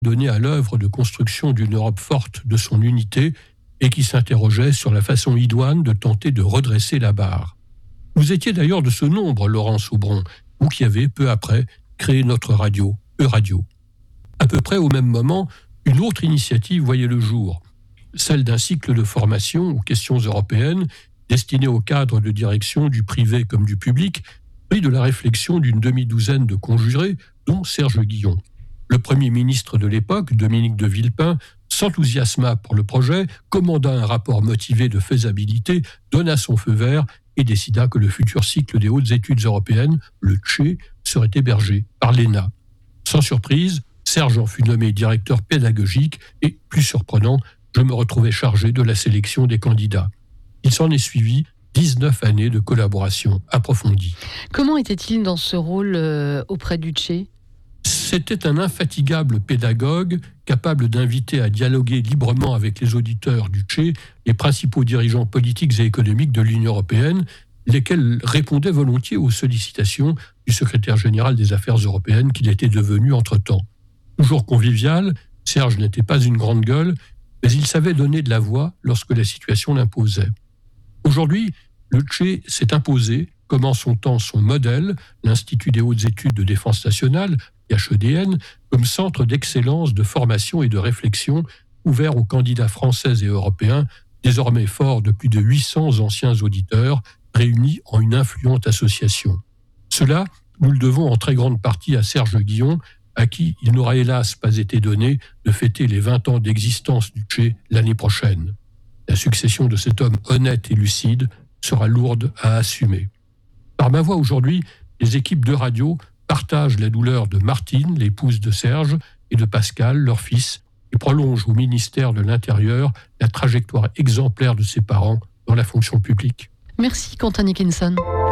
donné à l'œuvre de construction d'une Europe forte de son unité et qui s'interrogeait sur la façon idoine de tenter de redresser la barre. Vous étiez d'ailleurs de ce nombre, Laurent Saubron, vous qui avez, peu après, créé notre radio, Euradio. À peu près au même moment, une autre initiative voyait le jour, celle d'un cycle de formation aux questions européennes destiné aux cadres de direction du privé comme du public, pris de la réflexion d'une demi-douzaine de conjurés, dont Serge Guillon. Le Premier ministre de l'époque, Dominique de Villepin, s'enthousiasma pour le projet, commanda un rapport motivé de faisabilité, donna son feu vert et décida que le futur cycle des hautes études européennes, le TCHE, serait hébergé par l'ENA. Sans surprise, Serge en fut nommé directeur pédagogique et, plus surprenant, je me retrouvais chargé de la sélection des candidats. Il s'en est suivi 19 années de collaboration approfondie. Comment était-il dans ce rôle auprès du TCHE ? C'était un infatigable pédagogue capable d'inviter à dialoguer librement avec les auditeurs du TCHE les principaux dirigeants politiques et économiques de l'Union européenne, lesquels répondaient volontiers aux sollicitations du secrétaire général des Affaires européennes qu'il était devenu entre-temps. Toujours convivial, Serge n'était pas une grande gueule, mais il savait donner de la voix lorsque la situation l'imposait. Aujourd'hui, le TCHE s'est imposé, comme en son temps son modèle, l'Institut des hautes études de défense nationale, IHEDN, comme centre d'excellence de formation et de réflexion ouvert aux candidats français et européens, désormais fort de plus de 800 anciens auditeurs réunis en une influente association. Cela, nous le devons en très grande partie à Serge Guillon, à qui il n'aura hélas pas été donné de fêter les 20 ans d'existence du TCHE l'année prochaine. La succession de cet homme honnête et lucide sera lourde à assumer. Par ma voix aujourd'hui, les équipes de radio partagent la douleur de Martine, l'épouse de Serge, et de Pascal, leur fils, et prolongent au ministère de l'Intérieur la trajectoire exemplaire de ses parents dans la fonction publique. Merci Quentin Nickinson.